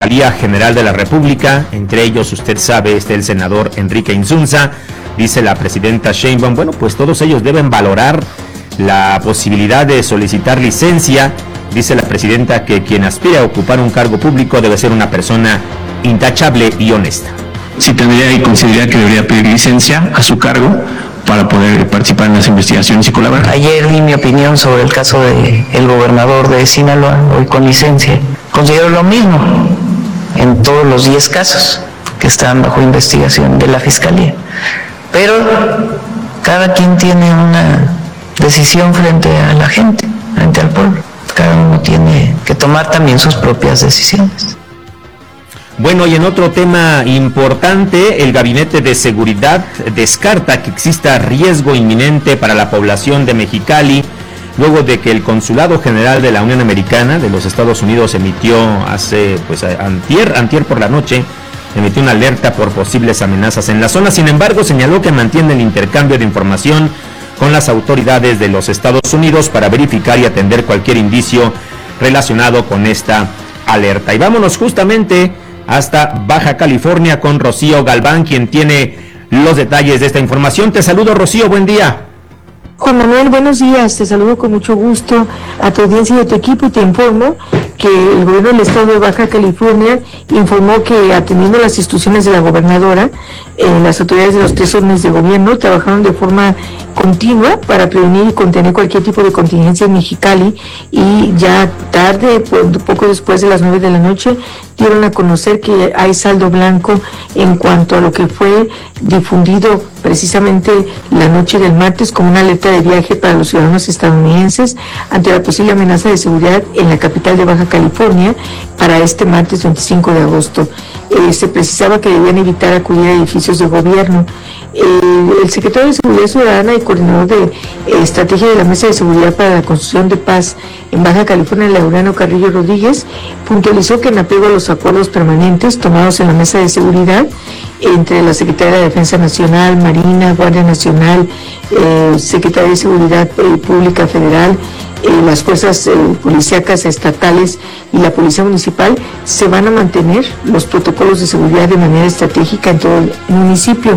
Fiscalía General de la República, entre ellos, usted sabe, el senador Enrique Insunza. Dice la presidenta Sheinbaum, bueno, pues todos ellos deben valorar la posibilidad de solicitar licencia. Dice la presidenta que quien aspire a ocupar un cargo público debe ser una persona intachable y honesta. Sí tendría y consideraría que debería pedir licencia a su cargo para poder participar en las investigaciones y colaborar. Ayer di mi opinión sobre el caso del gobernador de Sinaloa, hoy con licencia. Considero lo mismo en todos los 10 casos que están bajo investigación de la Fiscalía. Pero cada quien tiene una decisión frente a la gente, frente al pueblo. Cada uno tiene que tomar también sus propias decisiones. Bueno, y en otro tema importante, el Gabinete de Seguridad descarta que exista riesgo inminente para la población de Mexicali, luego de que el Consulado General de la Unión Americana de los Estados Unidos emitió antier por la noche, emitió una alerta por posibles amenazas en la zona. Sin embargo, señaló que mantiene el intercambio de información con las autoridades de los Estados Unidos para verificar y atender cualquier indicio relacionado con esta alerta. Y vámonos justamente hasta Baja California con Rocío Galván, quien tiene los detalles de esta información. Te saludo, Rocío, buen día. Juan Manuel, buenos días, te saludo con mucho gusto a tu audiencia y a tu equipo y te informo que el gobierno del estado de Baja California informó que, atendiendo las instrucciones de la gobernadora, las autoridades de los 3 órdenes de gobierno trabajaron de forma continua para prevenir y contener cualquier tipo de contingencia en Mexicali, y ya tarde, poco después de las 9 de la noche, dieron a conocer que hay saldo blanco en cuanto a lo que fue difundido precisamente la noche del martes como una alerta de viaje para los ciudadanos estadounidenses ante la posible amenaza de seguridad en la capital de Baja California para este martes 25 de agosto. Se precisaba que debían evitar acudir a edificios de gobierno. El secretario de Seguridad Ciudadana y coordinador de estrategia de la Mesa de Seguridad para la Construcción de Paz en Baja California, Laureano Carrillo Rodríguez, puntualizó que en apego a los acuerdos permanentes tomados en la Mesa de Seguridad entre la Secretaría de Defensa Nacional, Marina, Guardia Nacional, Secretaría de Seguridad Pública Federal, las fuerzas policíacas estatales y la Policía Municipal, se van a mantener los protocolos de seguridad de manera estratégica en todo el municipio.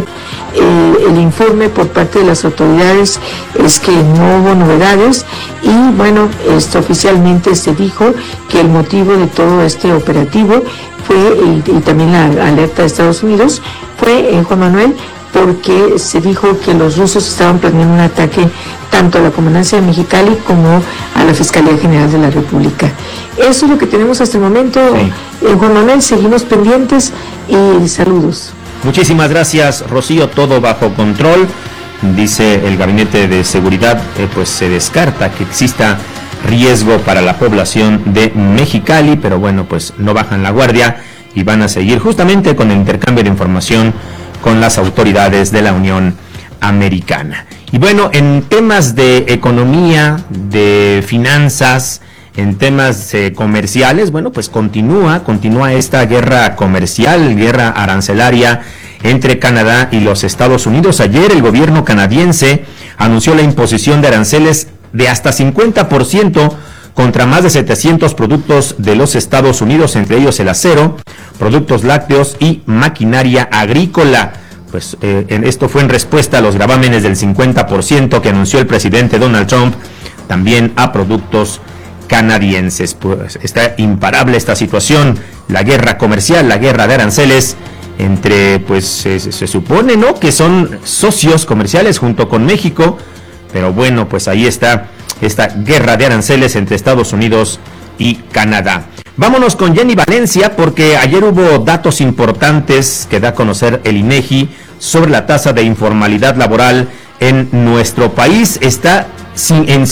El informe por parte de las autoridades es que no hubo novedades y bueno, oficialmente se dijo que el motivo de todo este operativo fue, y también la alerta de Estados Unidos, fue, Juan Manuel, porque se dijo que los rusos estaban planeando un ataque tanto a la Comandancia de Mexicali como a la Fiscalía General de la República. Eso es lo que tenemos hasta el momento. Sí. Juan Manuel, seguimos pendientes y saludos. Muchísimas gracias, Rocío, todo bajo control. Dice el Gabinete de Seguridad, pues se descarta que exista riesgo para la población de Mexicali, pero bueno, pues no bajan la guardia y van a seguir justamente con el intercambio de información con las autoridades de la Unión Americana. Y bueno, en temas de economía, de finanzas, en temas comerciales, bueno, pues continúa esta guerra comercial, guerra arancelaria entre Canadá y los Estados Unidos. Ayer el gobierno canadiense anunció la imposición de aranceles de hasta 50% contra más de 700 productos de los Estados Unidos, entre ellos el acero, productos lácteos y maquinaria agrícola. Pues esto fue en respuesta a los gravámenes del 50% que anunció el presidente Donald Trump también a productos canadienses. Pues está imparable esta situación, la guerra comercial, la guerra de aranceles entre, pues se supone, ¿no?, que son socios comerciales junto con México, pero bueno, pues ahí está esta guerra de aranceles entre Estados Unidos y Canadá. Vámonos con Jenny Valencia, porque ayer hubo datos importantes que da a conocer el INEGI sobre la tasa de informalidad laboral en nuestro país. Está en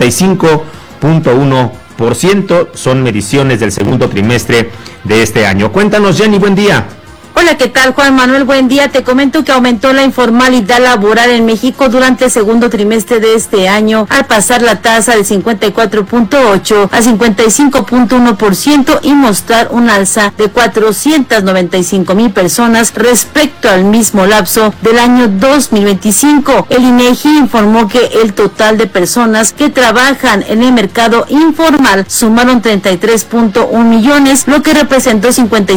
55.1%, son mediciones del segundo trimestre de este año. Cuéntanos, Jenny, buen día. Hola, ¿qué tal, Juan Manuel? Buen día. Te comento que aumentó la informalidad laboral en México durante el segundo trimestre de este año, al pasar la tasa de 54.8 a 55.1% y mostrar un alza de 495,000 personas respecto al mismo lapso del año 2025. El INEGI informó que el total de personas que trabajan en el mercado informal sumaron 33.1 millones, lo que representó 55